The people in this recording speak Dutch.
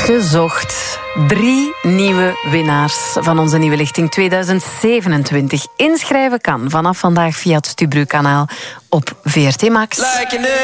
uitgezocht. 3 nieuwe winnaars van onze Nieuwe Lichting 2027. Inschrijven kan vanaf vandaag via het Stubru-kanaal op VRT Max.